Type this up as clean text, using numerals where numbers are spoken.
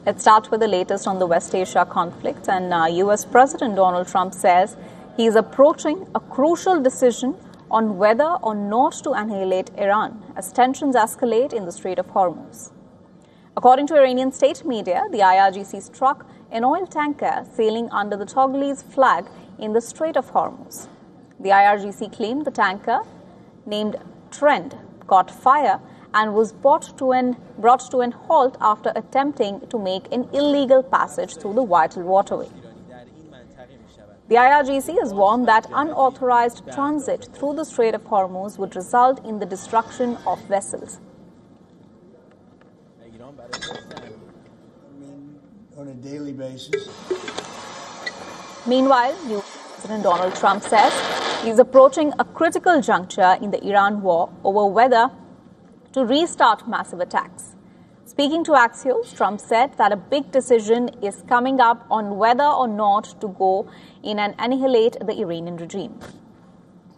Let's start with the latest on the West Asia conflict. And US President Donald Trump says he is approaching a crucial decision on whether or not to annihilate Iran as tensions escalate in the Strait of Hormuz. According to Iranian state media, the IRGC struck an oil tanker sailing under the Togolese flag in the Strait of Hormuz. The IRGC claimed the tanker, named Trend, caught fire and was brought to an halt after attempting to make an illegal passage through the vital waterway. The IRGC has warned that unauthorized transit through the Strait of Hormuz would result in the destruction of vessels. On a daily basis. Meanwhile, US President Donald Trump says he is approaching a critical juncture in the Iran war over whether to restart massive attacks. Speaking to Axios, Trump said that a big decision is coming up on whether or not to go in and annihilate the Iranian regime.